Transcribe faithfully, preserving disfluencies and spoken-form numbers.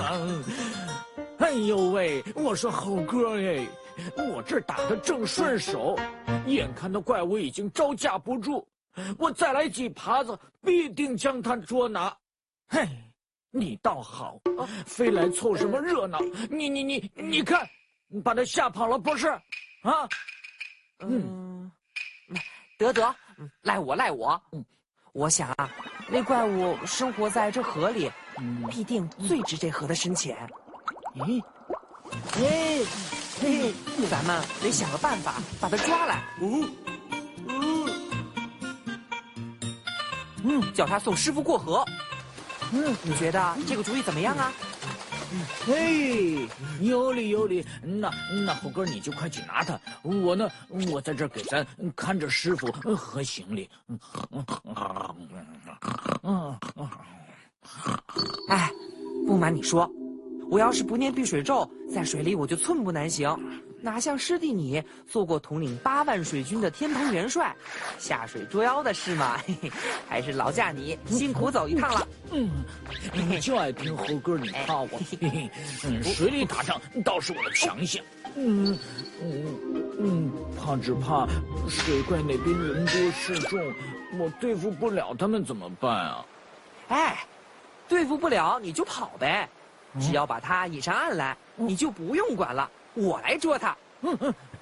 哎呦喂，我说猴哥哎，我这打得正顺手，眼看那怪物已经招架不住，我再来几耙子，必定将他捉拿。嘿，你倒好，非来凑什么热闹？你你你你看，你把他吓跑了不是？啊？ 嗯，得得，赖我赖我。嗯，我想啊，那怪物生活在这河里，必定最值这河的深浅。 咦？哎， 嘿，咱们得想个办法把它抓来。 哦，哦， 嗯，叫他送师傅过河。 嗯， 你觉得这个主意怎么样啊？ 嘿，有理有理。那那猴哥你就快去拿它，我呢，我在这儿给咱看着师傅和行李。嗯， 哎，不瞒你说，我要是不念避水咒，在水里我就寸步难行，哪像师弟你做过统领八万水军的天蓬元帅，下水捉妖的事嘛，嘿嘿，还是劳驾你辛苦走一趟了。 嗯，你就爱听猴哥你夸我。嘿嘿，嗯，水里打仗倒是我的强项。嗯嗯嗯，怕只怕水怪那边人多势众，我对付不了他们怎么办啊？ 哎，对付不了你就跑呗，只要把他引上岸来，你就不用管了，我来捉他。 嗯嗯，